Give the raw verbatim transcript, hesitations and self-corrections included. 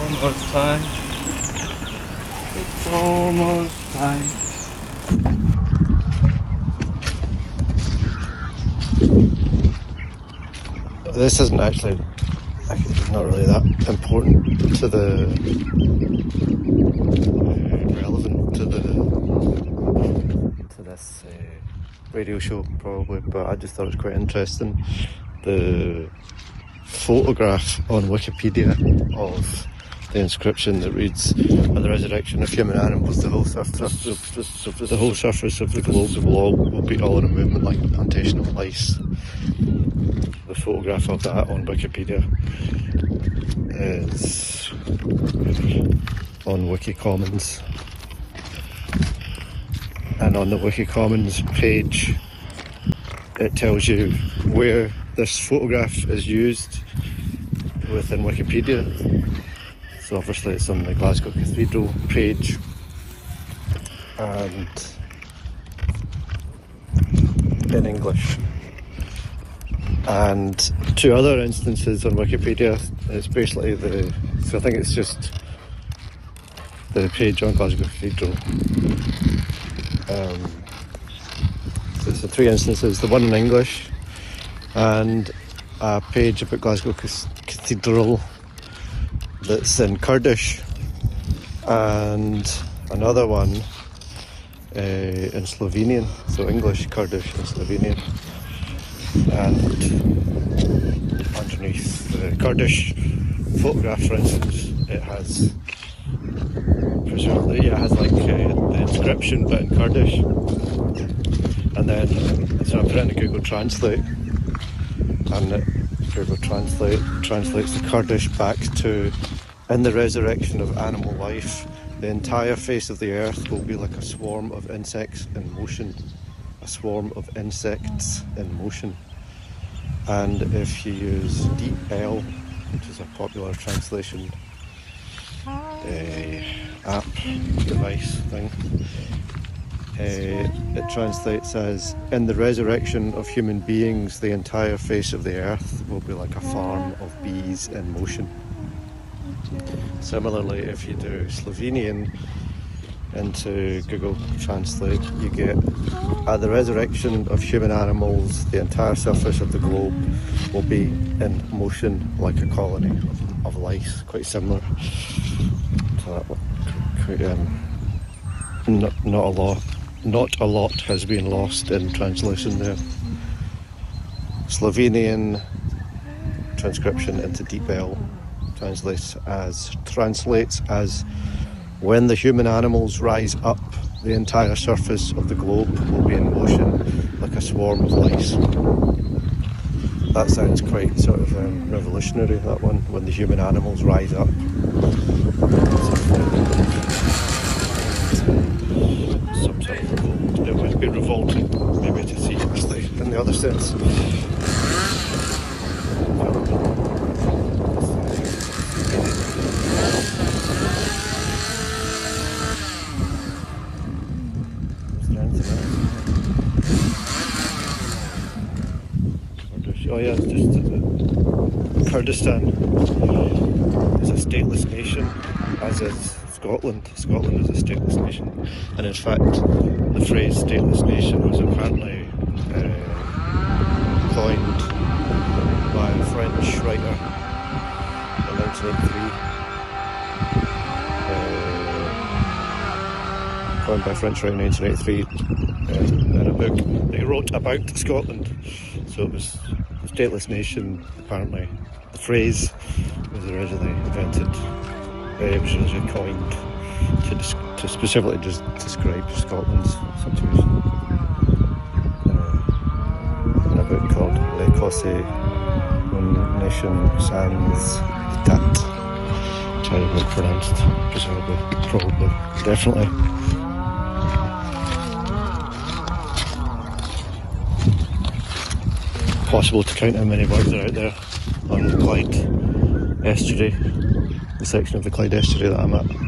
almost time. It's almost time. This isn't actually, it's not really that important to the, uh, relevant to the, to this uh, radio show probably, but I just thought it was quite interesting. The photograph on Wikipedia of the inscription that reads, "At the resurrection of human animals, the whole surface of the, the whole surface of the globe will, all, will be all in a movement like the plantation of lice." The photograph of that on Wikipedia is on Wikicommons, and on the Wikicommons page it tells you where this photograph is used within Wikipedia. So obviously it's on the Glasgow Cathedral page, and in English. And two other instances on Wikipedia, it's basically the, so I think it's just the page on Glasgow Cathedral. Um, so it's the three instances, the one in English, and a page about Glasgow Cathedral that's in Kurdish, and another one uh, in Slovenian, so English, Kurdish and Slovenian. And underneath the Kurdish photograph, for instance, it has, presumably, yeah, it has like uh, the inscription but in Kurdish. And then, so I put it into Google Translate, and it, Google Translate translates the Kurdish back to, "In the resurrection of animal life, the entire face of the earth will be like a swarm of insects in motion." A swarm of insects in motion. And if you use DeepL, which is a popular translation uh, app, device thing, uh, it translates as, "In the resurrection of human beings, the entire face of the earth will be like a farm of bees in motion." Similarly, if you do Slovenian into Google Translate, you get, "At the resurrection of human animals, the entire surface of the globe will be in motion like a colony of, of lice." Quite similar to that one. Quite, um, not, not a lot, not a lot has been lost in translation there. Slovenian transcription into DeepL translates as translates as "When the human animals rise up, the entire surface of the globe will be in motion like a swarm of lice." That sounds quite sort of um, revolutionary, that one, "When the human animals rise up." Some sort of revolt. It would be revolting, maybe, to see it in the other sense. Oh yeah, it's just uh, Kurdistan is a stateless nation, as is Scotland. Scotland is a stateless nation, and in fact the phrase stateless nation was apparently uh, coined by a French writer in nineteen eighty-three. Uh, coined by a French writer in nineteen eighty-three uh, in a book that he wrote about Scotland. So it was a stateless nation, apparently. The phrase was originally invented, uh, it was originally coined to, des- to specifically just describe Scotland's situation. Uh, in a book called L'Écosse, une nation sans état, which I don't know pronounced, presumably, probably, definitely. Possible to count how many words are out there on the Clyde estuary, the section of the Clyde estuary that I'm at.